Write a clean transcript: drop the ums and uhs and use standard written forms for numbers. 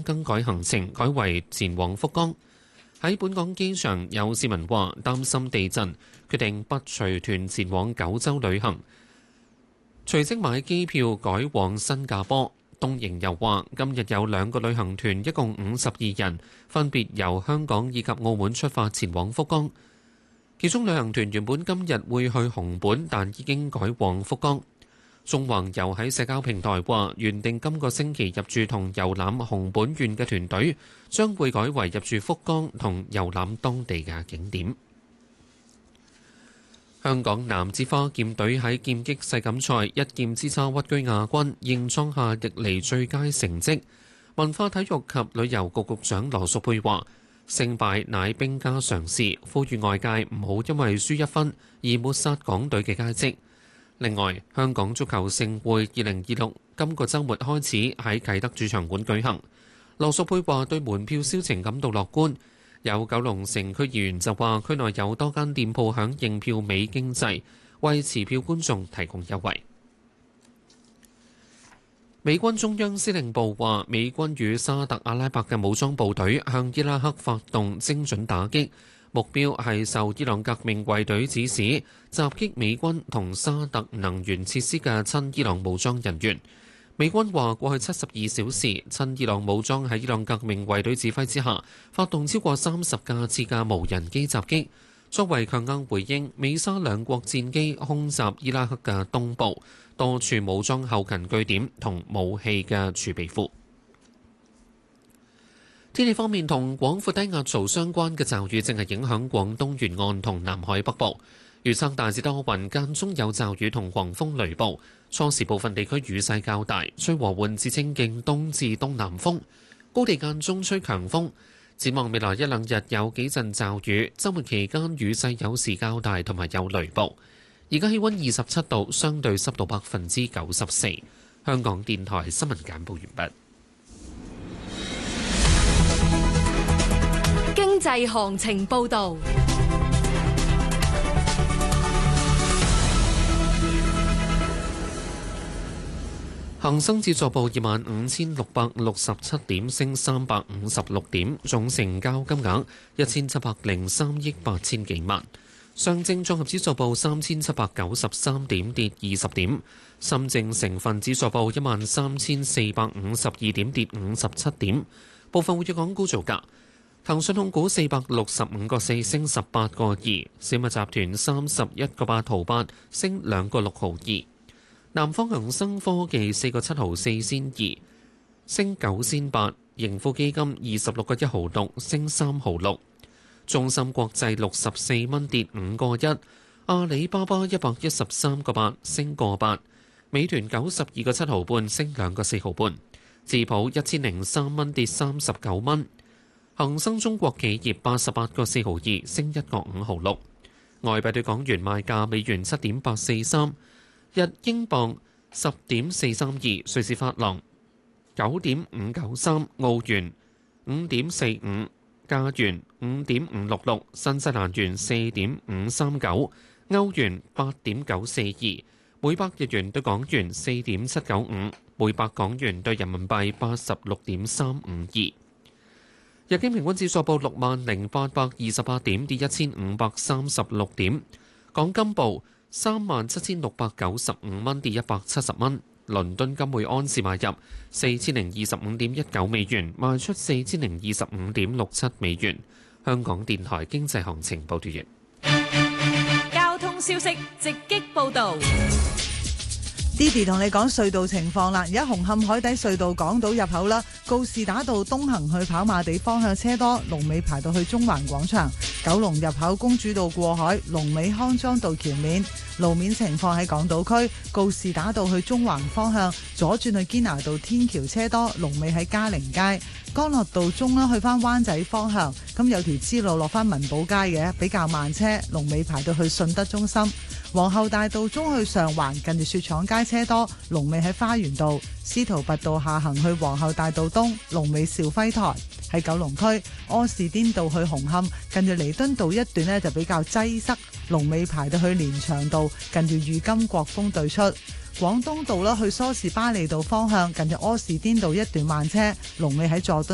更改行程，改為前往福岡。喺本港機場，有市民話擔心地震，決定不隨團前往九州旅行，隨即買機票改往新加坡。東瀛遊話今日有2個旅行團，一共52人，分別由香港以及澳門出發前往福岡。其中旅行團原本今日會去熊本，但已經改往福岡。縱橫遊喺社交平台話，原定今個星期入住同遊覽熊本縣嘅團隊，將會改為入住福岡同遊覽當地嘅景點。香港男子花劍隊喺劍擊世錦賽一劍之差屈居亞軍，認創下歷嚟最佳成績。文化體育及旅遊局局長羅淑佩話：勝敗乃兵家常事，呼籲外界唔好因為輸一分而抹殺港隊嘅佳績。另外，香港足球盛會2026今個週末開始喺啟德主場館舉行。羅淑佩話對門票銷情感到樂觀。有九龍城區議員就話區內有多間店鋪響應票美經濟，為持票觀眾提供優惠。美軍中央司令部話，美軍與沙特阿拉伯嘅武裝部隊向伊拉克發動精準打擊，目標係受伊朗革命衛隊指使襲擊美軍同沙特能源設施嘅親伊朗武裝人員。美軍話過去72小時，親伊朗武裝喺伊朗革命衛隊指揮之下，發動超過30架次嘅無人機襲擊，作為強硬回應。美沙兩國戰機空襲伊拉克嘅東部，多處武裝後勤據點同武器嘅儲備庫。天氣方面，同廣闊低壓槽相關嘅驟雨正係影響廣東沿岸同南海北部。預測大致多雲，間中有驟雨同狂風雷暴。初時部分地區雨勢較大，吹和緩至清勁東至東南風。高地間中吹強風。展望未來一兩日有幾陣驟雨，週末期間雨勢有時較大，同埋有雷暴。而家氣溫27度，相對濕度94%。香港電台新聞簡報完畢。 經濟行情報導。 恒生指數報25,667點，升356點，總成交金額1703億8千幾萬。上證綜合指數報3793點，跌20點。深證成分指數報13,452點，跌57點。部分活躍港股造價：騰訊控股465個4升18個2，小米集團31個8毫8升2個6毫2。南方恒生科技4個7毫4仙2，升9仙8；盈富基金26個1毫6，升3毫6；中芯國際64蚊跌5個1；阿里巴巴113個8，升個8；美團92個7毫半，升2個4毫半；智普1003蚊跌39蚊；恒生中國企業88個4毫2，升1個5毫6。外幣對港元賣價：美元7.843。日英鎊10.432，瑞士法郎9.593，澳元5.45，加元5.566，新西蘭元4.539，歐元8.942，每百日元對港元4.795，每百港元對人民幣86.352。日經平均指數報60,828點，跌1536點。港金報37,695蚊，跌170蚊。倫敦金每安士買入4025.19美元，賣出4025.67美元。香港電台經濟行情報道完。 交通消息直擊報導。 Didi 同你講隧道情況啦，而家紅磡海底隧道港島入口啦，告士打道東行去跑馬地方向車多，龍尾排到去中環廣場；九龍入口公主道過海，龍尾康莊道橋面。路面情況喺港島區，告士打道去中環方向左轉去堅拿道天橋車多，龍尾喺嘉寧街。干諾道中啦，去翻灣仔方向，咁有條支路落翻文寶街嘅，比較慢車，龍尾排到去順德中心。皇后大道中去上環，近住雪廠街車多，龍尾喺花園道。司徒拔道下行去皇后大道東，龍尾兆輝台。喺九龍區柯士甸道去紅磡，近住彌敦道一段呢就比較擠塞，龍尾排到去連翔道，近住裕金國峰對出。廣東道啦，去梳士巴利道方向，近住柯士甸道一段慢車，龍尾喺佐敦